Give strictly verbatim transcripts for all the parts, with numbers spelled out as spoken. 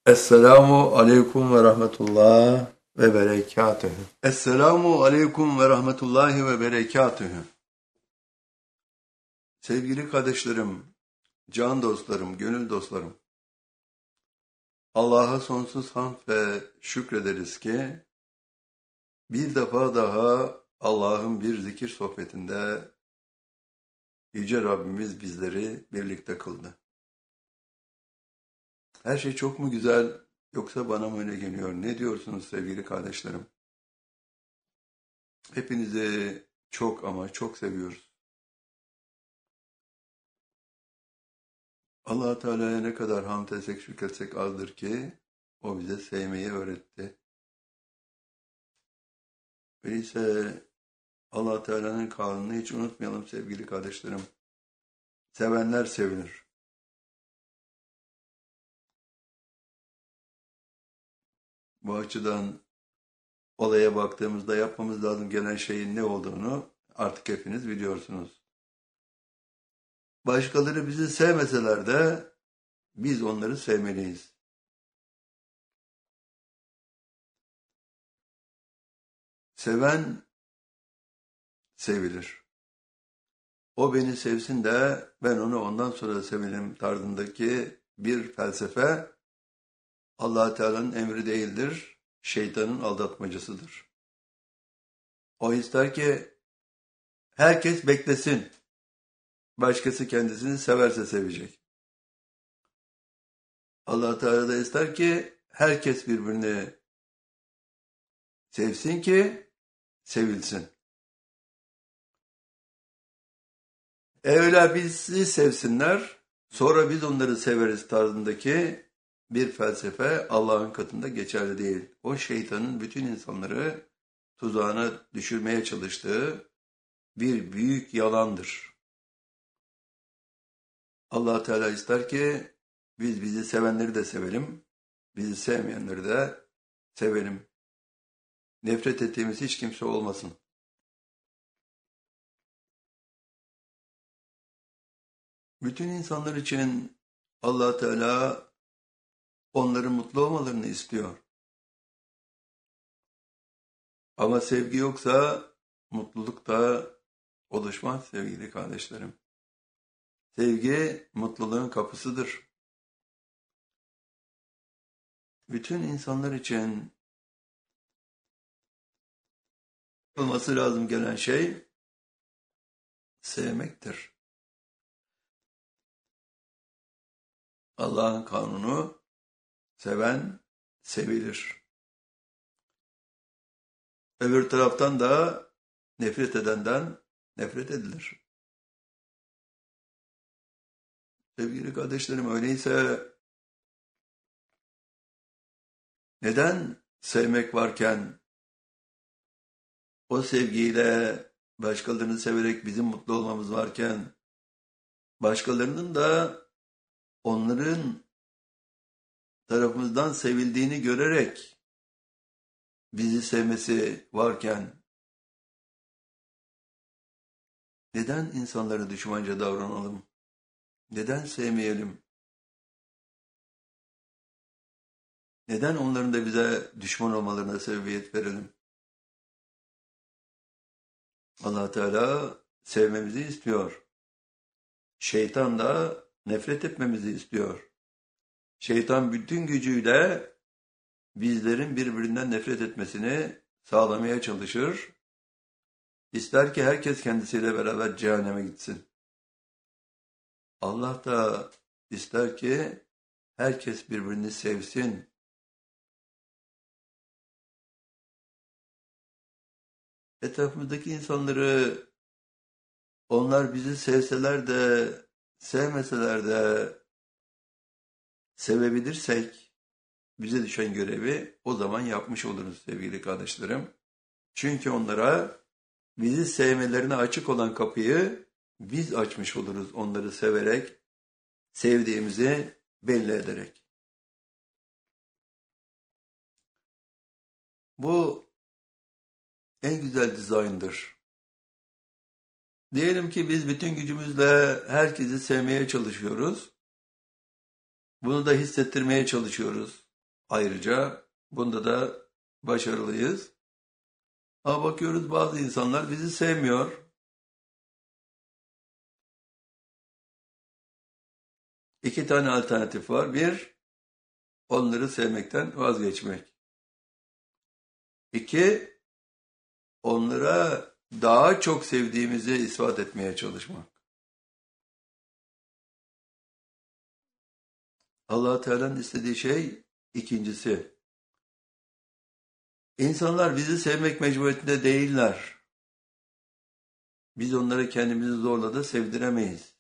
Esselamu aleyküm ve rahmetullah ve berekatühü. Esselamu aleyküm ve rahmetullahi ve berekatühü. Sevgili kardeşlerim, can dostlarım, gönül dostlarım. Allah'a sonsuz hamd ve şükrederiz ki bir defa daha Allah'ın bir zikir sohbetinde Yüce Rabbimiz bizleri birlikte kıldı. Her şey çok mu güzel yoksa bana mı öyle geliyor? Ne diyorsunuz sevgili kardeşlerim? Hepinizi çok ama çok seviyoruz. Allah Teala'ya ne kadar hamd etsek şükretsek azdır ki o bize sevmeyi öğretti. Öyleyse Allah Teala'nın kanunu hiç unutmayalım sevgili kardeşlerim. Sevenler sevinir. Bu açıdan olaya baktığımızda yapmamız lazım gelen şeyin ne olduğunu artık hepiniz biliyorsunuz. Başkaları bizi sevmeseler de biz onları sevmeliyiz. Seven sevilir. O beni sevsin de ben onu ondan sonra sevelim tarzındaki bir felsefe Allah Teala'nın emri değildir, şeytanın aldatmacasıdır. O ister ki herkes beklesin, başkası kendisini severse sevecek. Allah Teala da ister ki herkes birbirini sevsin ki sevilsin. Evvela bizi sevsinler, sonra biz onları severiz tarzındaki bir felsefe Allah'ın katında geçerli değil. O şeytanın bütün insanları tuzağına düşürmeye çalıştığı bir büyük yalandır. Allah Teala ister ki biz bizi sevenleri de sevelim, bizi sevmeyenleri de sevelim. Nefret ettiğimiz hiç kimse olmasın. Bütün insanlar için Allah Teala onların mutlu olmalarını istiyor. Ama sevgi yoksa mutluluk da oluşmaz sevgili kardeşlerim. Sevgi mutluluğun kapısıdır. Bütün insanlar için olması lazım gelen şey sevmektir. Allah'ın kanunu seven sevilir. Öbür taraftan da nefret edenden nefret edilir. Sevgili kardeşlerim öyleyse neden sevmek varken o sevgiyle başkalarını severek bizim mutlu olmamız varken başkalarının da onların tarafımızdan sevildiğini görerek bizi sevmesi varken neden insanlara düşmanca davranalım? Neden sevmeyelim? Neden onların da bize düşman olmalarına sebebiyet verelim? Allah Teala sevmemizi istiyor. Şeytan da nefret etmemizi istiyor. Şeytan bütün gücüyle bizlerin birbirinden nefret etmesini sağlamaya çalışır. İster ki herkes kendisiyle beraber cehenneme gitsin. Allah da ister ki herkes birbirini sevsin. Etrafımızdaki insanları onlar bizi sevseler de sevmeseler de sevebilirsek bize düşen görevi o zaman yapmış oluruz sevgili kardeşlerim. Çünkü onlara bizi sevmelerine açık olan kapıyı biz açmış oluruz onları severek, sevdiğimizi belli ederek. Bu en güzel dizayndır. Diyelim ki biz bütün gücümüzle herkesi sevmeye çalışıyoruz. Bunu da hissettirmeye çalışıyoruz. Ayrıca bunda da başarılıyız. Ama bakıyoruz bazı insanlar bizi sevmiyor. İki tane alternatif var. Bir, onları sevmekten vazgeçmek. İki, onlara daha çok sevdiğimizi ispat etmeye çalışmak. Allah Teala'nın istediği şey ikincisi. İnsanlar bizi sevmek mecburiyetinde değiller. Biz onları kendimizi zorla da sevdiremeyiz.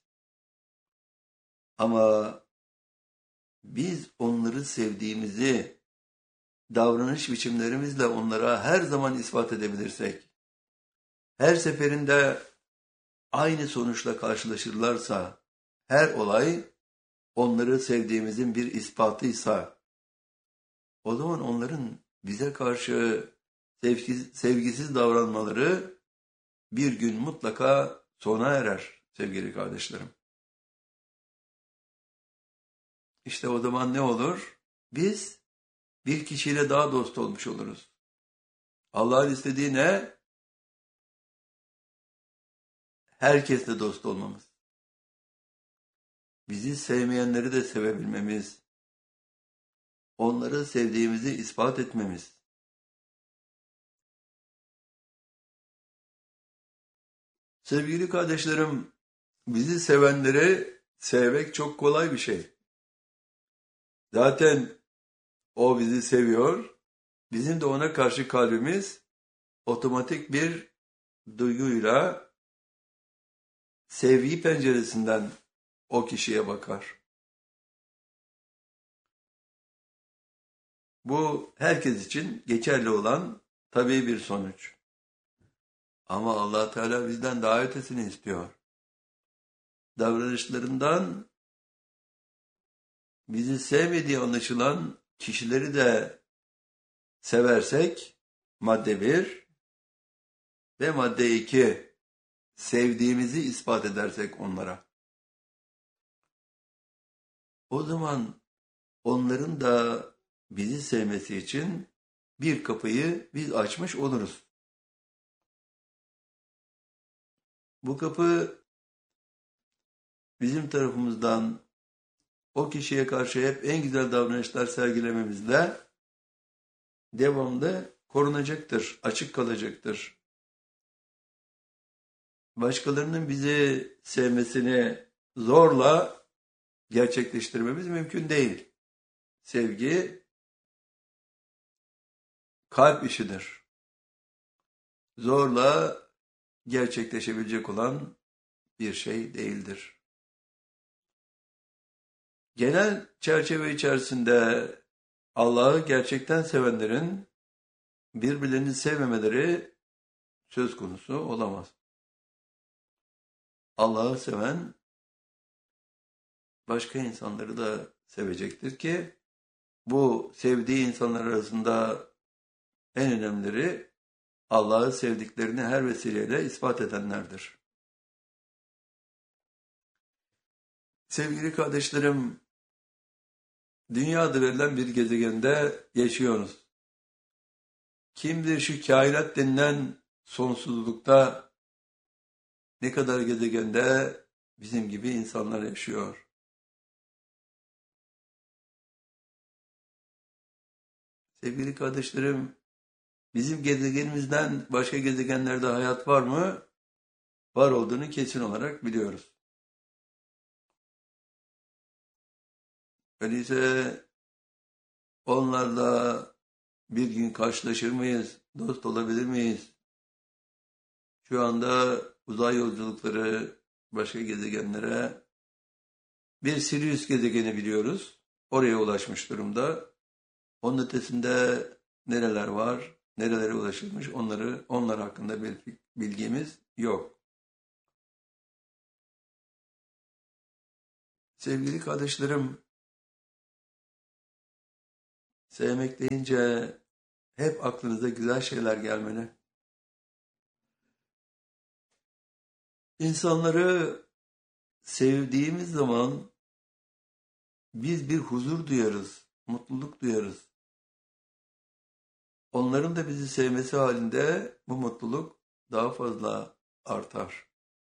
Ama biz onları sevdiğimizi davranış biçimlerimizle onlara her zaman ispat edebilirsek, her seferinde aynı sonuçla karşılaşırlarsa, her olay onları sevdiğimizin bir ispatıysa, o zaman onların bize karşı sevgisiz, sevgisiz davranmaları bir gün mutlaka sona erer sevgili kardeşlerim. İşte o zaman ne olur? Biz bir kişiyle daha dost olmuş oluruz. Allah'ın istediği ne? Herkesle dost olmamız. Bizi sevmeyenleri de sevebilmemiz. Onları sevdiğimizi ispat etmemiz. Sevgili kardeşlerim, bizi sevenleri sevmek çok kolay bir şey. Zaten o bizi seviyor. Bizim de ona karşı kalbimiz otomatik bir duyguyla sevgi penceresinden o kişiye bakar. Bu herkes için geçerli olan tabii bir sonuç. Ama Allah Teala bizden daha ötesini istiyor. Davranışlarından bizi sevmediği anlaşılan kişileri de seversek, madde bir ve madde iki, sevdiğimizi ispat edersek onlara. O zaman onların da bizi sevmesi için bir kapıyı biz açmış oluruz. Bu kapı bizim tarafımızdan o kişiye karşı hep en güzel davranışlar sergilememizle devamlı korunacaktır, açık kalacaktır. Başkalarının bizi sevmesini zorla gerçekleştirmemiz mümkün değil. Sevgi kalp işidir. Zorla gerçekleşebilecek olan bir şey değildir. Genel çerçeve içerisinde Allah'ı gerçekten sevenlerin birbirlerini sevmemeleri söz konusu olamaz. Allah'ı seven başka insanları da sevecektir ki bu sevdiği insanlar arasında en önemlileri Allah'ı sevdiklerini her vesileyle ispat edenlerdir. Sevgili kardeşlerim, dünya adı verilen bir gezegende yaşıyoruz. Kim bilir şu kainat denilen sonsuzlukta ne kadar gezegende bizim gibi insanlar yaşıyor. Sevgili kardeşlerim, bizim gezegenimizden başka gezegenlerde hayat var mı? Var olduğunu kesin olarak biliyoruz. Öyleyse onlarla bir gün karşılaşır mıyız? Dost olabilir miyiz? Şu anda uzay yolculukları başka gezegenlere, bir Sirius gezegeni biliyoruz. Oraya ulaşmış durumda. Onun ötesinde nereler var, nerelere ulaşılmış onları, onlar hakkında bir bilgimiz yok. Sevgili kardeşlerim, sevmek deyince hep aklınıza güzel şeyler gelmeli. İnsanları sevdiğimiz zaman biz bir huzur duyarız, mutluluk duyarız. onların da bizi sevmesi halinde bu mutluluk daha fazla artar.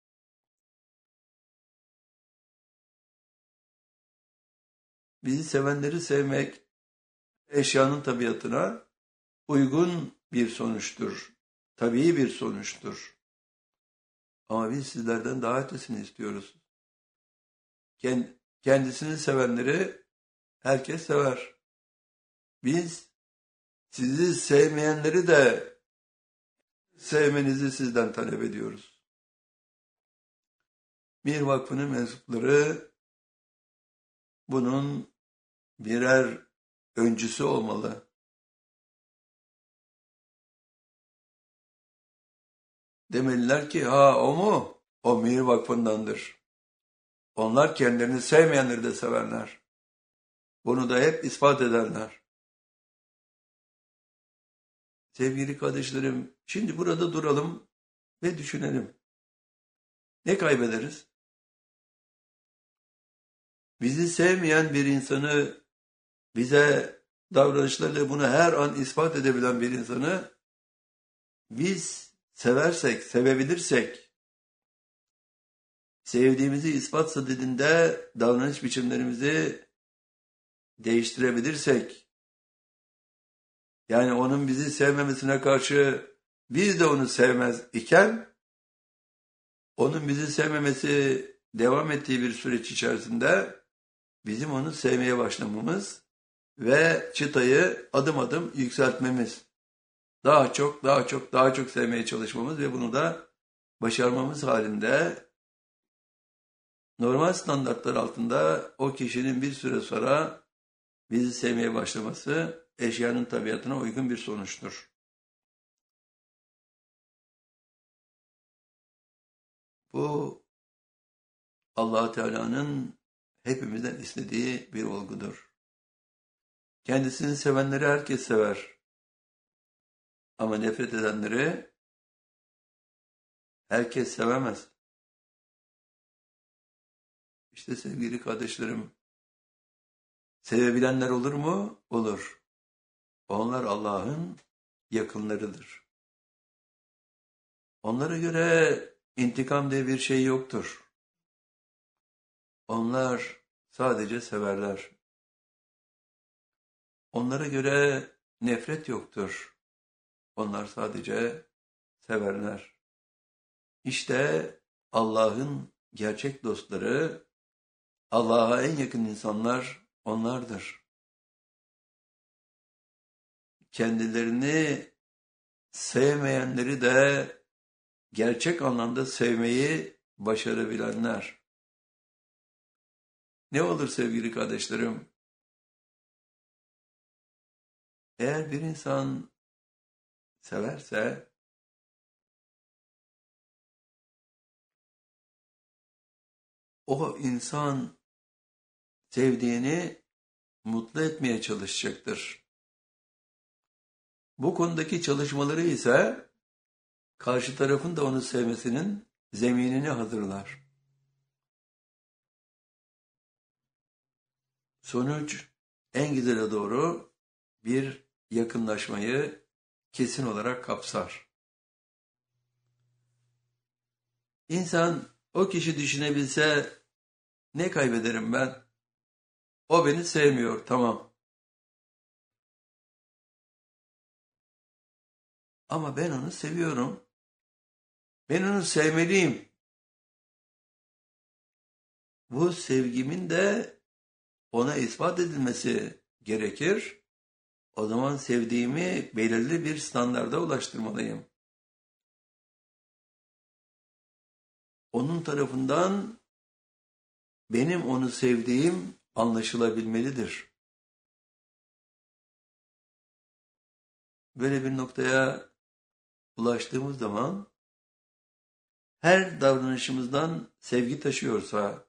Bizi sevenleri sevmek eşyanın tabiatına uygun bir sonuçtur. Tabii bir sonuçtur. Ama biz sizlerden daha ötesini istiyoruz. Kendisini sevenleri herkes sever. Biz sizi sevmeyenleri de sevmenizi sizden talep ediyoruz. Mir Vakfı'nın mensupları bunun birer öncüsü olmalı. Demeliler ki ha o mu? O Mir Vakfı'ndandır. Onlar kendilerini sevmeyenleri de severler. Bunu da hep ispat ederler. Sevgili kardeşlerim, şimdi burada duralım ve düşünelim. Ne kaybederiz? Bizi sevmeyen bir insanı, bize davranışlarıyla bunu her an ispat edebilen bir insanı biz seversek, sevebilirsek, sevdiğimizi ispat sadedinde davranış biçimlerimizi değiştirebilirsek, yani onun bizi sevmemesine karşı biz de onu sevmez iken, onun bizi sevmemesi devam ettiği bir süreç içerisinde bizim onu sevmeye başlamamız ve çıtayı adım adım yükseltmemiz, daha çok, daha çok, daha çok sevmeye çalışmamız ve bunu da başarmamız halinde normal standartlar altında o kişinin bir süre sonra bizi sevmeye başlaması eşyanın tabiatına uygun bir sonuçtur. Bu Allah Teala'nın hepimizden istediği bir olgudur. Kendisini sevenleri herkes sever. Ama nefret edenleri herkes sevemez. İşte sevgili kardeşlerim, sevebilenler olur mu? Olur. Onlar Allah'ın yakınlarıdır. Onlara göre intikam diye bir şey yoktur. Onlar sadece severler. Onlara göre nefret yoktur. Onlar sadece severler. İşte Allah'ın gerçek dostları, Allah'a en yakın insanlar onlardır. Kendilerini sevmeyenleri de gerçek anlamda sevmeyi başarabilenler. Ne olur sevgili kardeşlerim? Eğer bir insan severse, o insan sevdiğini mutlu etmeye çalışacaktır. Bu konudaki çalışmaları ise karşı tarafın da onu sevmesinin zeminini hazırlar. Sonuç en güzele doğru bir yakınlaşmayı kesin olarak kapsar. İnsan o kişi düşünebilse ne kaybederim ben? O beni sevmiyor, tamam. Ama ben onu seviyorum. Ben onu sevmeliyim. Bu sevgimin de ona ispat edilmesi gerekir. O zaman sevdiğimi belirli bir standarda ulaştırmalıyım. Onun tarafından benim onu sevdiğim anlaşılabilmelidir. Böyle bir noktaya ulaştığımız zaman her davranışımızdan sevgi taşıyorsa,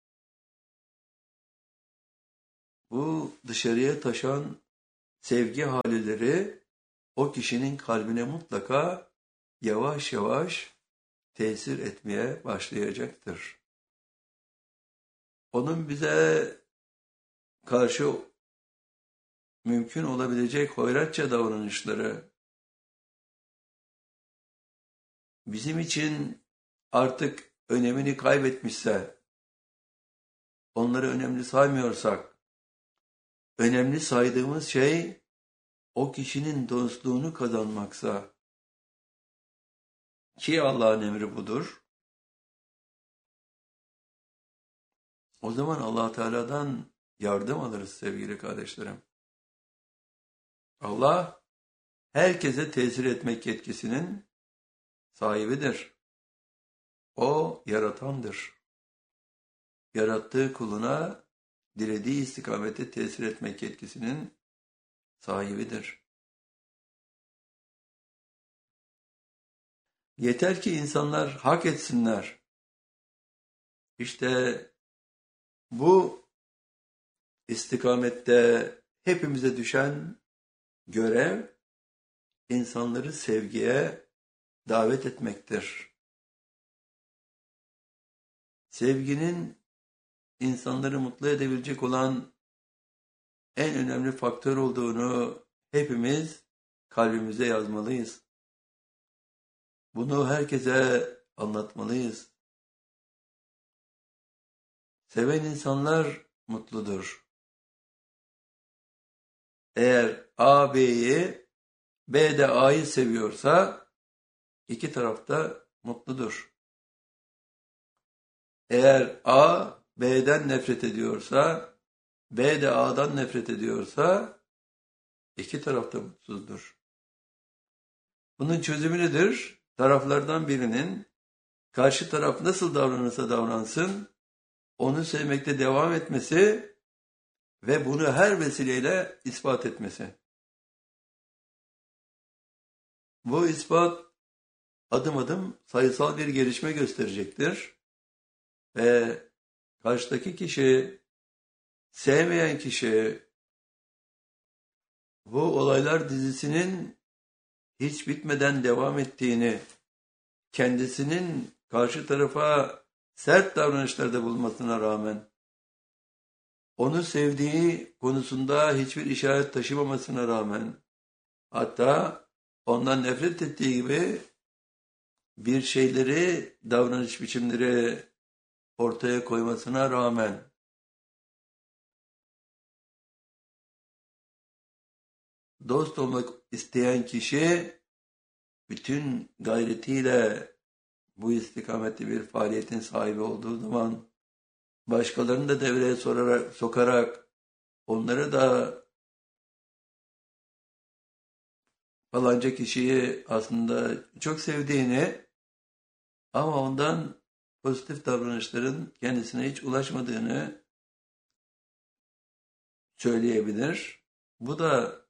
bu dışarıya taşan sevgi halileri o kişinin kalbine mutlaka yavaş yavaş tesir etmeye başlayacaktır. Onun bize karşı mümkün olabilecek hoyratça davranışları bizim için artık önemini kaybetmişse, onları önemli saymıyorsak, önemli saydığımız şey o kişinin dostluğunu kazanmaksa, ki Allah'ın emri budur, o zaman Allah Teala'dan yardım alırız sevgili kardeşlerim. Allah herkese tesir etmek yetkisinin sahibidir. O yaratandır. Yarattığı kuluna dilediği istikamete tesir etmek yetkisinin sahibidir. Yeter ki insanlar hak etsinler. İşte bu istikamette hepimize düşen görev insanları sevgiye davet etmektir. Sevginin insanları mutlu edebilecek olan en önemli faktör olduğunu hepimiz kalbimize yazmalıyız. Bunu herkese anlatmalıyız. Seven insanlar mutludur. Eğer A B'yi, B de A'yı seviyorsa iki taraf da mutludur. Eğer A B'den nefret ediyorsa, B de A'dan nefret ediyorsa iki taraf da mutsuzdur. Bunun çözümü nedir? Taraflardan birinin karşı taraf nasıl davranırsa davransın, onu sevmekte devam etmesi ve bunu her vesileyle ispat etmesi. Bu ispat adım adım sayısal bir gelişme gösterecektir. Ve karşıdaki kişi, sevmeyen kişi bu olaylar dizisinin hiç bitmeden devam ettiğini, kendisinin karşı tarafa sert davranışlarda bulunmasına rağmen, onu sevdiği konusunda hiçbir işaret taşımamasına rağmen, hatta ondan nefret ettiği gibi bir şeyleri, davranış biçimleri ortaya koymasına rağmen, dost olmak isteyen kişi bütün gayretiyle bu istikamette bir faaliyetin sahibi olduğu zaman başkalarını da devreye sorarak, sokarak onları da falanca kişiyi aslında çok sevdiğini ama ondan pozitif davranışların kendisine hiç ulaşmadığını söyleyebilir. Bu da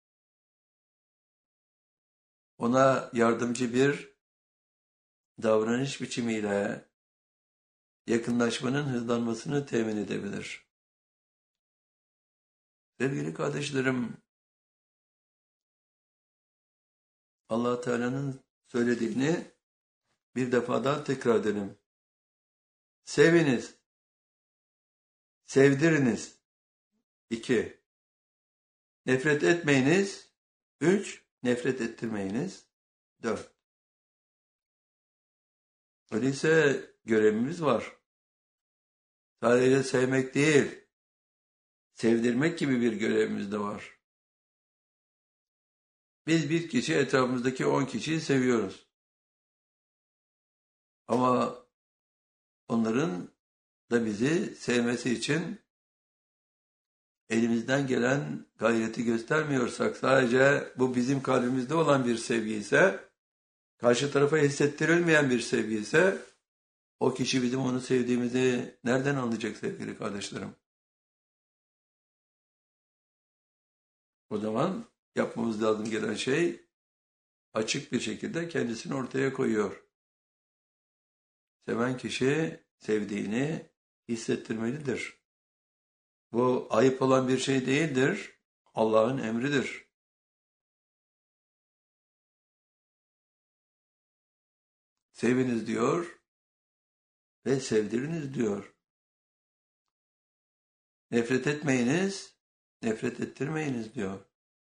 ona yardımcı bir davranış biçimiyle yakınlaşmanın hızlanmasını temin edebilir. Sevgili kardeşlerim, Allah Teala'nın söylediğini bir defa daha tekrar edelim. Seviniz, sevdiriniz. İki, nefret etmeyiniz. Üç, nefret ettirmeyiniz. Dört. Öyleyse görevimiz var. Sadece sevmek değil, sevdirmek gibi bir görevimiz de var. Biz bir kişi, etrafımızdaki on kişiyi seviyoruz. Ama onların da bizi sevmesi için elimizden gelen gayreti göstermiyorsak, sadece bu bizim kalbimizde olan bir sevgi ise, karşı tarafa hissettirilmeyen bir sevgi ise, o kişi bizim onu sevdiğimizi nereden anlayacak sevgili kardeşlerim? O zaman yapmamız lazım gelen şey, açık bir şekilde kendisini ortaya koyuyor. Seven kişi sevdiğini hissettirmelidir. Bu ayıp olan bir şey değildir. Allah'ın emridir. Seviniz diyor ve sevdiriniz diyor. Nefret etmeyiniz nefret ettirmeyiniz diyor.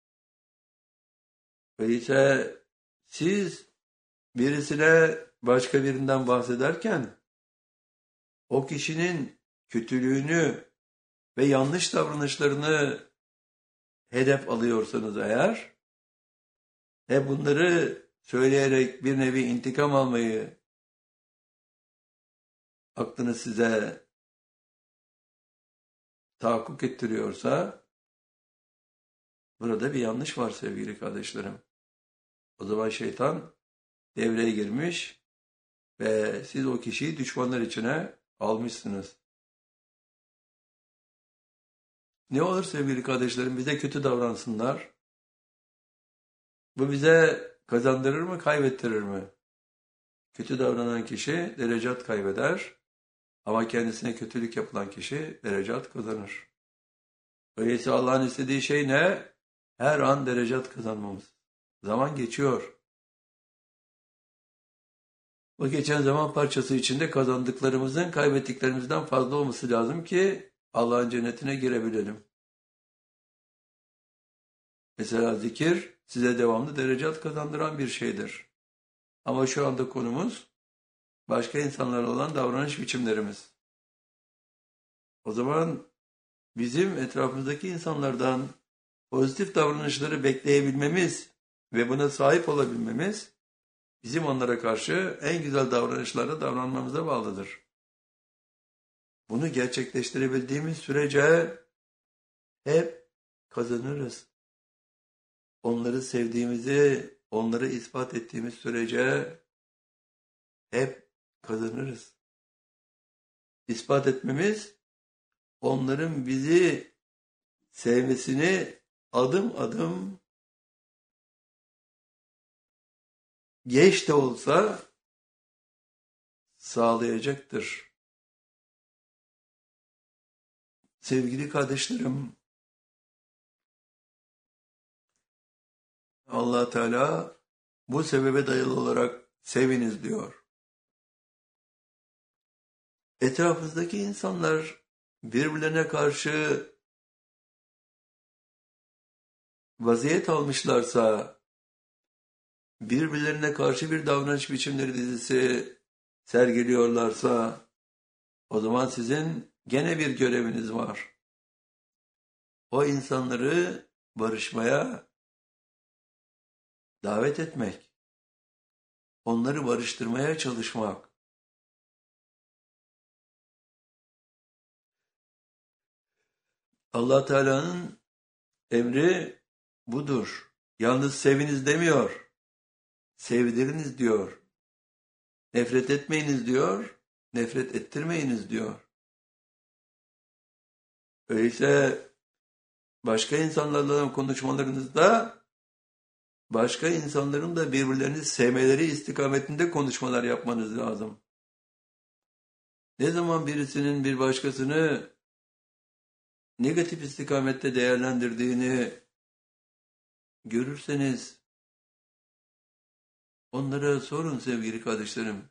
Öyleyse siz birisine başka birinden bahsederken o kişinin kötülüğünü ve yanlış davranışlarını hedef alıyorsanız eğer, ve bunları söyleyerek bir nevi intikam almayı aklınız size tahakkuk ettiriyorsa, burada bir yanlış var sevgili kardeşlerim. O zaman şeytan devreye girmiş ve siz o kişiyi düşmanlar içine almışsınız. Ne olur sevgili kardeşlerim, bize kötü davransınlar. Bu bize kazandırır mı, kaybettirir mi? Kötü davranan kişi derecat kaybeder ama kendisine kötülük yapılan kişi derecat kazanır. Öyleyse Allah'ın istediği şey ne? Her an derecat kazanmamız. Zaman geçiyor. O geçen zaman parçası içinde kazandıklarımızın kaybettiklerimizden fazla olması lazım ki Allah'ın cennetine girebilelim. Mesela zikir size devamlı derecat kazandıran bir şeydir. Ama şu anda konumuz başka insanlarla olan davranış biçimlerimiz. O zaman bizim etrafımızdaki insanlardan pozitif davranışları bekleyebilmemiz ve buna sahip olabilmemiz bizim onlara karşı en güzel davranışlarla davranmamıza bağlıdır. Bunu gerçekleştirebildiğimiz sürece hep kazanırız. Onları sevdiğimizi, onları ispat ettiğimiz sürece hep kazanırız. İspat etmemiz, onların bizi sevmesini adım adım geç de olsa sağlayacaktır. Sevgili kardeşlerim, Allah Teala bu sebebe dayalı olarak seviniz diyor. Etrafınızdaki insanlar birbirlerine karşı vaziyet almışlarsa, birbirlerine karşı bir davranış biçimleri dizisi sergiliyorlarsa, o zaman sizin gene bir göreviniz var. O insanları barışmaya davet etmek, onları barıştırmaya çalışmak. Allah Teala'nın emri budur. Yalnız seviniz demiyor, sevdiriniz diyor. Nefret etmeyiniz diyor, nefret ettirmeyiniz diyor. Öyleyse başka insanlarla konuşmalarınızda başka insanların da birbirlerini sevmeleri istikametinde konuşmalar yapmanız lazım. Ne zaman birisinin bir başkasını negatif istikamette değerlendirdiğini görürseniz onlara sorun sevgili kardeşlerim.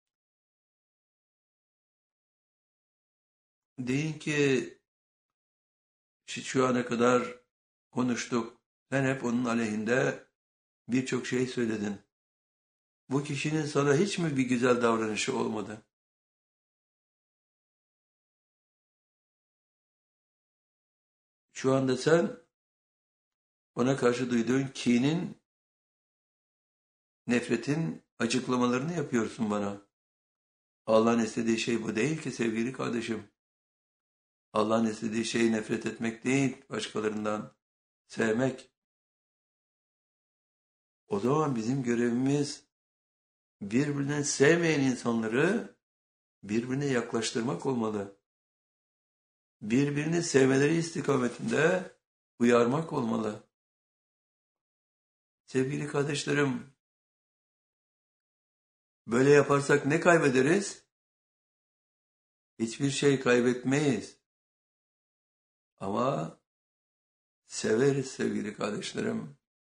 Deyin ki şu ana kadar konuştuk. Sen hep onun aleyhinde birçok şey söyledin. Bu kişinin sana hiç mi bir güzel davranışı olmadı? Şu anda sen ona karşı duyduğun kinin, nefretin açıklamalarını yapıyorsun bana. Allah'ın istediği şey bu değil ki sevgili kardeşim. Allah'ın istediği şey nefret etmek değil, başkalarından sevmek. O zaman bizim görevimiz birbirini sevmeyen insanları birbirine yaklaştırmak olmalı. Birbirini sevmeleri istikametinde uyarmak olmalı. Sevgili kardeşlerim, böyle yaparsak ne kaybederiz? Hiçbir şey kaybetmeyiz. Ama severiz sevgili kardeşlerim.